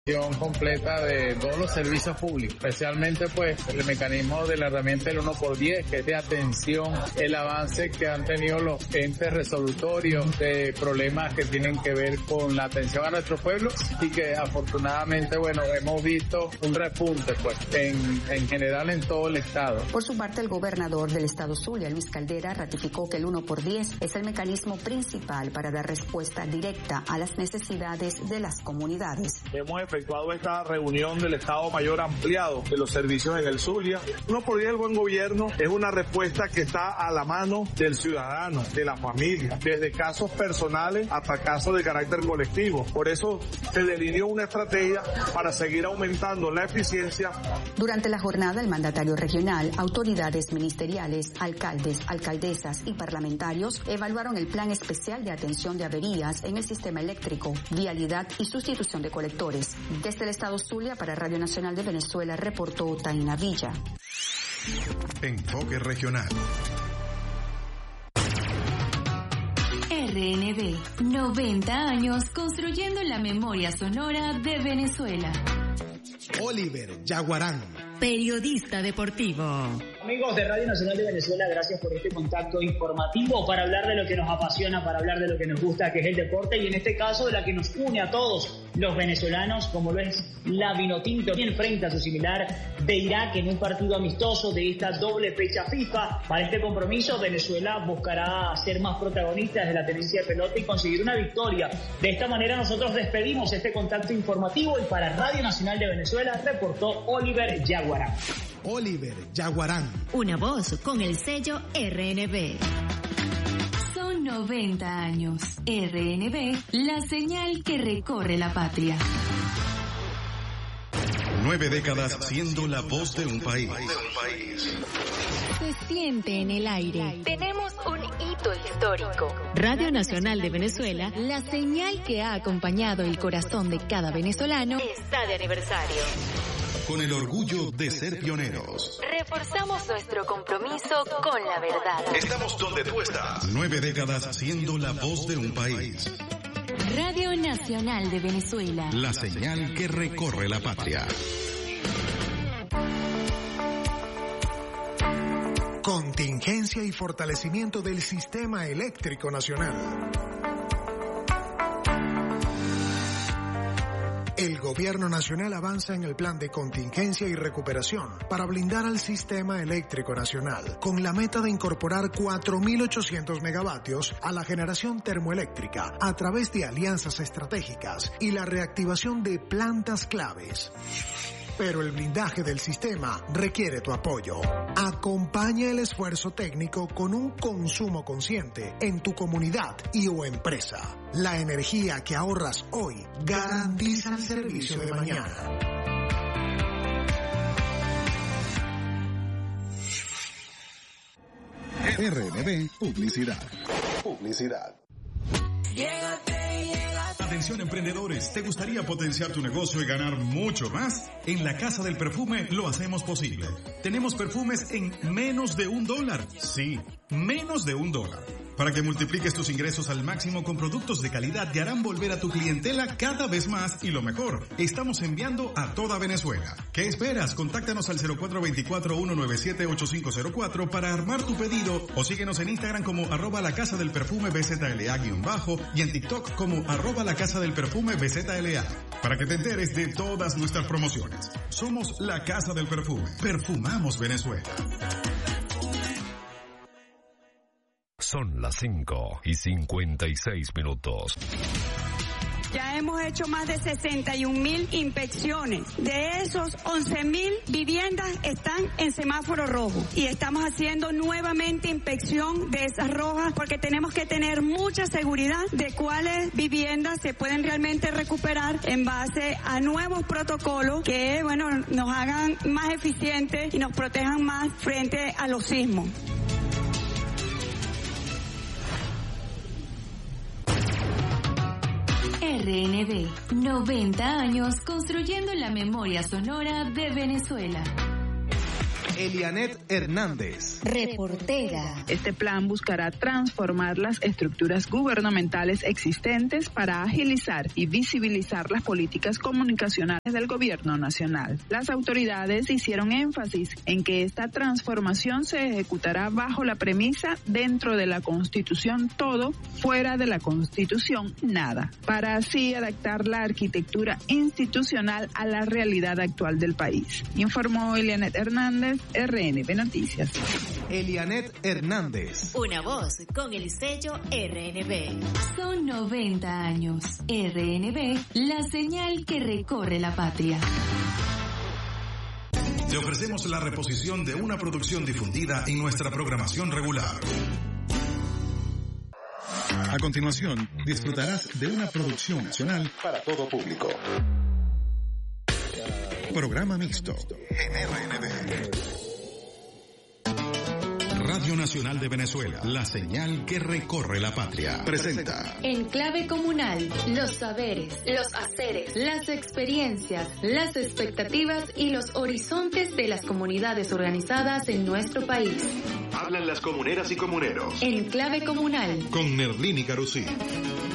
completa de todos los servicios públicos, especialmente pues el mecanismo de la herramienta del 1x10, que es de atención, el avance que han tenido los entes resolutorios de problemas que tienen que ver con la atención a nuestro pueblo y que afortunadamente, bueno, hemos visto un repunte pues en general en todo el estado. Por su parte, el gobernador del estado Zulia, Luis Caldera, ratificó que el 1x10 es el mecanismo principal para dar respuesta directa a las necesidades de las comunidades. Hemos efectuado esta reunión del Estado Mayor ampliado de los servicios en el Zulia. 1x10 el buen gobierno es una respuesta que está a la mano del ciudadano, de la familia, desde casos personales hasta casos de carácter colectivo. Por eso se delineó una estrategia para seguir aumentando la eficiencia. Durante la jornada, el mandatario regional, autoridades ministeriales, alcaldes, alcaldesas y parlamentarios evaluaron el plan especial de atención de averías en el sistema eléctrico, vialidad y sustitución de colectores. Desde el estado Zulia, para Radio Nacional de Venezuela, reportó Taina Villa. Enfoque regional. RNB, 90 años construyendo la memoria sonora de Venezuela. Oliver Yaguarán, periodista deportivo. Amigos de Radio Nacional de Venezuela, gracias por este contacto informativo para hablar de lo que nos apasiona, para hablar de lo que nos gusta, que es el deporte, y en este caso de la que nos une a todos los venezolanos, como lo es la Vinotinto, que enfrenta a su similar de Irak en un partido amistoso de esta doble fecha FIFA. Para este compromiso, Venezuela buscará ser más protagonista de la tenencia de pelota y conseguir una victoria. De esta manera nosotros despedimos este contacto informativo y para Radio Nacional de Venezuela reportó Oliver Yaguarán. Oliver Yaguarán. Una voz con el sello RNB. Son 90 años. RNB, la señal que recorre la patria. 9 décadas siendo la voz de un país. Se siente en el aire. Tenemos un hito histórico. Radio Nacional de Venezuela, la señal que ha acompañado el corazón de cada venezolano, está de aniversario. Con el orgullo de ser pioneros. Reforzamos nuestro compromiso con la verdad. Estamos donde tú estás. 9 décadas siendo la voz de un país. Radio Nacional de Venezuela. La señal que recorre la patria. Contingencia y fortalecimiento del sistema eléctrico nacional. El Gobierno Nacional avanza en el plan de contingencia y recuperación para blindar al sistema eléctrico nacional, con la meta de incorporar 4.800 megavatios a la generación termoeléctrica a través de alianzas estratégicas y la reactivación de plantas claves. Pero el blindaje del sistema requiere tu apoyo. Acompaña el esfuerzo técnico con un consumo consciente en tu comunidad y o empresa. La energía que ahorras hoy garantiza el servicio de mañana. RNB Publicidad. Atención emprendedores, ¿te gustaría potenciar tu negocio y ganar mucho más? En la Casa del Perfume lo hacemos posible. Tenemos perfumes en menos de $1. Sí, menos de $1. Para que multipliques tus ingresos al máximo con productos de calidad que harán volver a tu clientela cada vez más y lo mejor, estamos enviando a toda Venezuela. ¿Qué esperas? Contáctanos al 0424-197-8504 para armar tu pedido o síguenos en Instagram como @lacasadelperfume_BZLA- y en TikTok como @lacasadelperfume_BZLA para que te enteres de todas nuestras promociones. Somos La Casa del Perfume. Perfumamos Venezuela. Son las 5:56. Ya hemos hecho más de 61.000 inspecciones. De esos, 11.000 viviendas están en semáforo rojo. Y estamos haciendo nuevamente inspección de esas rojas porque tenemos que tener mucha seguridad de cuáles viviendas se pueden realmente recuperar en base a nuevos protocolos que, nos hagan más eficientes y nos protejan más frente a los sismos. RNB, 90 años construyendo la memoria sonora de Venezuela. Elianet Hernández, reportera. Este plan buscará transformar las estructuras gubernamentales existentes para agilizar y visibilizar las políticas comunicacionales del gobierno nacional. Las autoridades hicieron énfasis en que esta transformación se ejecutará bajo la premisa dentro de la Constitución todo, fuera de la Constitución nada, para así adaptar la arquitectura institucional a la realidad actual del país. Informó Elianet Hernández, RNB Noticias. Elianet Hernández. Una voz con el sello RNB. Son 90 años. RNB, la señal que recorre la patria. Te ofrecemos la reposición de una producción difundida en nuestra programación regular. A continuación, disfrutarás de una producción nacional para todo público. Programa mixto en RNB. Radio Nacional de Venezuela, la señal que recorre la patria. Presenta Enclave Comunal, los saberes, los haceres, las experiencias, las expectativas y los horizontes de las comunidades organizadas en nuestro país. Hablan las comuneras y comuneros. Enclave Comunal. Con Nerlini Carusí.